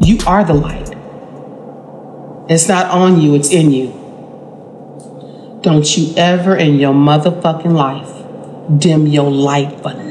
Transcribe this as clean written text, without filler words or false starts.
You are the light. It's not on you, it's in you. Don't you ever in your motherfucking life dim your light for